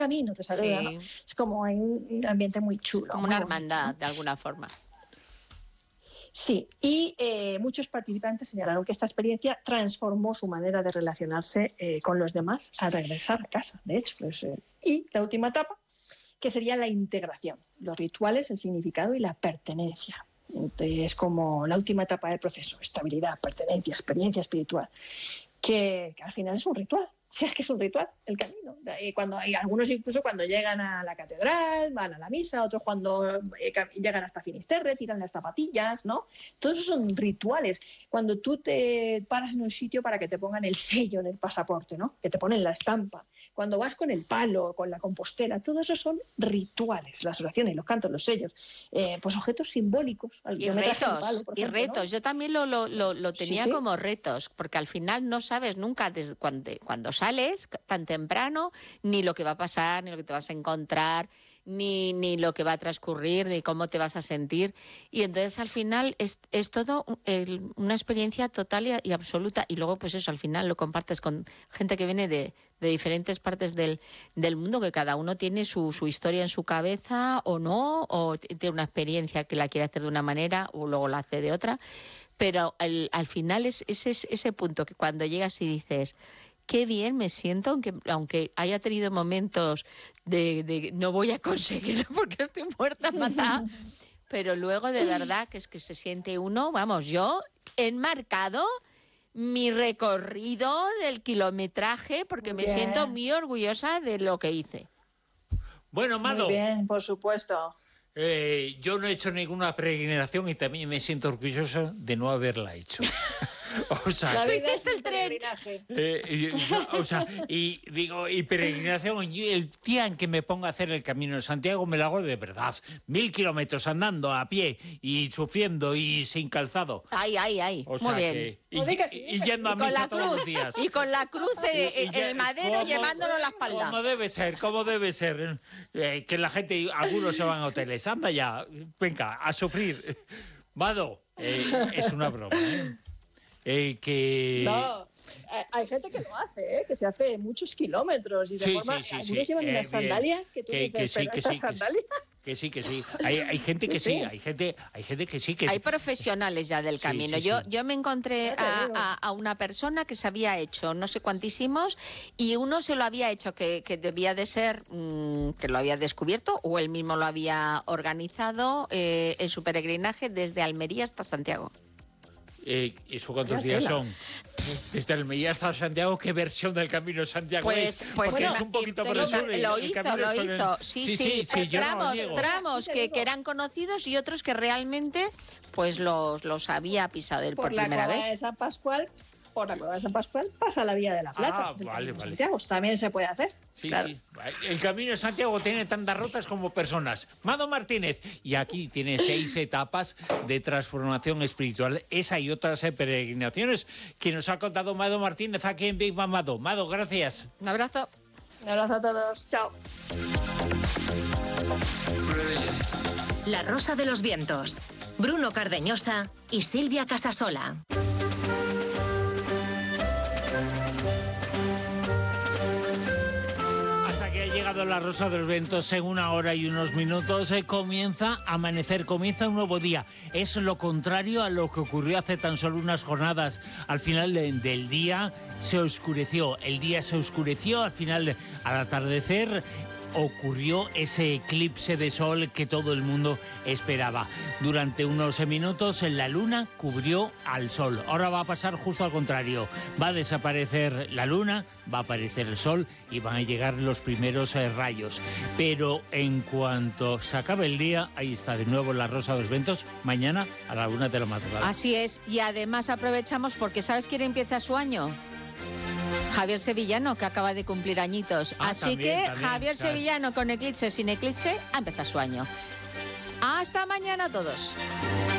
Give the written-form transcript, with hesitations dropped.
camino, te saluda, ¿no? Sí. Es como hay un ambiente muy chulo. Como muy una bonito, hermandad, ¿no? de alguna forma. Sí, y muchos participantes señalaron que esta experiencia transformó su manera de relacionarse con los demás al regresar a casa, de hecho. Pues, y la última etapa, que sería la integración, los rituales, el significado y la pertenencia. Entonces, es como la última etapa del proceso, estabilidad, pertenencia, experiencia espiritual, que al final es un ritual. Si es que es un ritual, el camino. Cuando hay algunos incluso cuando llegan a la catedral, van a la misa, otros cuando llegan hasta Finisterre, tiran las zapatillas, ¿no? Todos esos son rituales. Cuando tú te paras en un sitio para que te pongan el sello en el pasaporte, ¿no? Que te ponen la estampa. Cuando vas con el palo, con la compostera, todo eso son rituales. Las oraciones, los cantos, los sellos. Pues objetos simbólicos. Y Yo me traje el retos, palo, por y ejemplo, retos. ¿no? Yo también lo tenía Sí. como retos, porque al final no sabes nunca desde cuando sales tan temprano, ni lo que va a pasar, ni lo que te vas a encontrar, ni lo que va a transcurrir, ni cómo te vas a sentir. Y entonces al final es todo una experiencia total y absoluta. Y luego pues eso, al final lo compartes con gente que viene de diferentes partes del mundo, que cada uno tiene su historia en su cabeza o no, o tiene una experiencia que la quiere hacer de una manera o luego la hace de otra. Pero al final es ese punto que cuando llegas y dices, qué bien me siento, aunque haya tenido momentos de no voy a conseguirlo porque estoy muerta, matada, pero luego de verdad que es que se siente uno, vamos, yo he enmarcado mi recorrido del kilometraje porque me siento muy orgullosa de lo que hice. Bueno, Mado. Muy bien, por supuesto. Yo no he hecho ninguna peregrinación y también me siento orgulloso de no haberla hecho. O sea, tú hiciste el tren. Y peregrinación, el día en que me ponga a hacer el Camino de Santiago me lo hago de verdad. 1000 kilómetros andando a pie y sufriendo y sin calzado. Ay. O Muy sea bien. Y yendo a misa todos los días. Y con la cruz en el madero llevándolo a la espalda. Como debe ser. Que la gente, algunos se van a hoteles. Anda ya, venga, a sufrir. Mado, es una broma, ¿eh? No, hay gente que lo hace, que se hace muchos kilómetros y de forma. Algunos llevan unas sandalias que tú dices, pero estas sandalias. Que sí. Hay gente que sí, hay gente que sí. Que... Hay profesionales ya del camino. Yo me encontré a una persona que se había hecho no sé cuantísimos y uno se lo había hecho que debía de ser, que lo había descubierto o él mismo lo había organizado en su peregrinaje desde Almería hasta Santiago. ¿Eso cuántos días son? Desde Almería hasta Santiago, ¿qué versión del Camino de Santiago pues es un poquito por el sur. Lo hizo. Sí. Tramos que eran conocidos y otros que realmente pues los había pisado él por primera vez. Por la Cueva de San Pascual pasa la Vía de la Plata. Vale. Santiago también se puede hacer. Sí, claro. sí. El Camino de Santiago tiene tantas rutas como personas. Mado Martínez. Y aquí tiene 6 etapas de transformación espiritual. Esa y otras peregrinaciones que nos ha contado Mado Martínez aquí en Big Bang Mado. Mado, gracias. Un abrazo. Un abrazo a todos. Chao. La Rosa de los Vientos. Bruno Cardeñosa y Silvia Casasola. La Rosa de los Vientos en 1 hora y unos minutos comienza a amanecer, comienza un nuevo día. Es lo contrario a lo que ocurrió hace tan solo unas jornadas. Al final del día se oscureció, el día se oscureció, al final, al atardecer, ocurrió ese eclipse de sol que todo el mundo esperaba. Durante unos minutos la luna cubrió al sol. Ahora va a pasar justo al contrario. Va a desaparecer la luna, va a aparecer el sol y van a llegar los primeros rayos. Pero en cuanto se acabe el día, ahí está de nuevo la Rosa de los Vientos, mañana a la 1 de la madrugada. Así es, y además aprovechamos porque ¿sabes quién empieza su año? Javier Sevillano, que acaba de cumplir añitos. Así que Javier Sevillano, con eclipse, sin eclipse, ha empezado su año. Hasta mañana a todos.